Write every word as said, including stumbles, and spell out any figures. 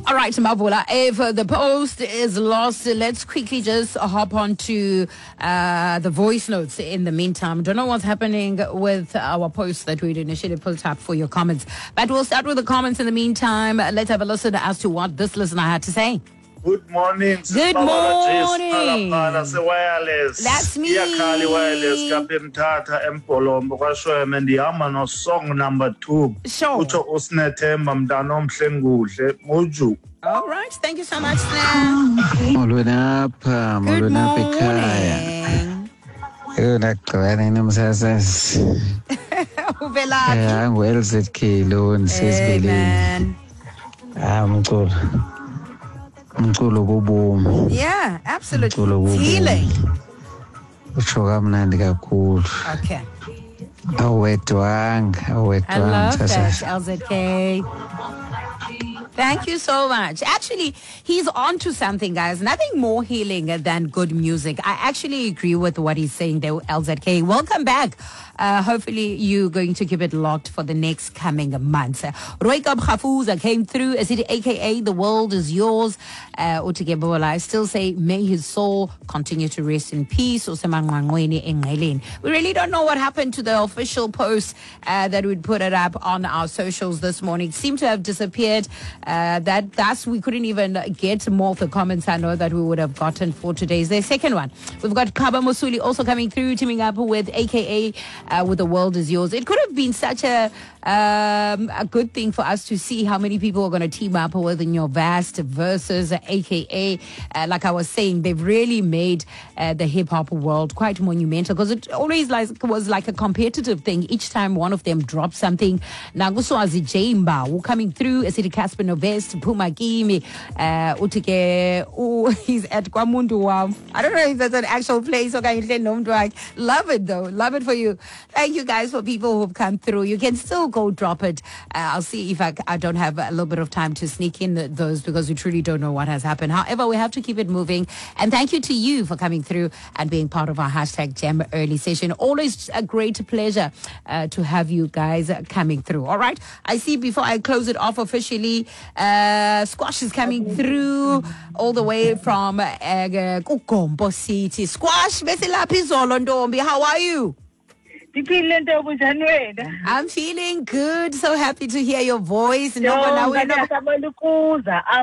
All right, Mavula, if uh, the post is lost, let's quickly just hop on to uh, the voice notes in the meantime. Don't know what's happening with our post that we'd initially put up for your comments. But we'll start with the comments in the meantime. Let's have a listen as to what this listener had to say. Good morning. Good morning. Wireless. That's me. Iyakhala wireless kapha emthatha empolombo kwashweme ndihamba no song number two. Sure. Utsho usinethemba mntana omhle nguhle muju. All right. Thank you so much, Slam. Molweni apha, Good molweni apha ekhaya. morning. Yho ndagqibana nomsasasi. Uvelaphi? Eh ngu-L Z K lo ndisesibeleni. Amen. Ah umculo. Umculo bobomi. Yeah, absolutely. Umculo It's bobomi. healing. Utsho kamnandi kakhulu. Okay. Awedwanga, I awedwanga love that, msasasi. L Z K. Thank you so much. Actually, he's on to something, guys. Nothing more healing than good music. I actually agree with what he's saying there, L Z K. Welcome back. Uh, hopefully, you're going to keep it locked for the next coming months. Roy Khafuza came through. As it, A K A The World Is Yours. Uh, I still say, may his soul continue to rest in peace. We really don't know what happened to the official post uh, that we'd put it up on our socials this morning. It seemed to have disappeared. Uh, that thus we couldn't even get more of the comments I know that we would have gotten for today's the second one. We've got Kaba Musuli also coming through, teaming up with A K A uh, with The World Is Yours. It could have been such a um, a good thing for us to see how many people are going to team up with in your vast versus A K A. Uh, like I was saying, they've really made uh, the hip hop world quite monumental because it always like was like a competitive thing. Each time one of them dropped something, Naguswazi Jamba who coming through, City Casper Novest, Puma Kimi, uh, Utike, oh, he's at Kwamundu. Wow. I don't know if that's an actual place or can you love it though. Love it for you. Thank you guys for people who've come through. You can still go drop it. Uh, I'll see if I, I don't have a little bit of time to sneak in the, those because we truly don't know what has happened. However, we have to keep it moving. And thank you to you for coming through and being part of our hashtag Gem Early Session. Always a great pleasure uh, to have you guys coming through. All right. I see before I close it off officially, uh, Squash is coming through all the way from uh, Kukombo City. Squash, how are you? I'm feeling good. So happy to hear your voice.